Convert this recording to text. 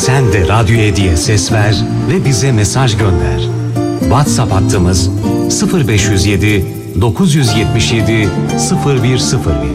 Sen de radyoya diye ses ver ve bize mesaj gönder. WhatsApp hattımız 0507 977 0101.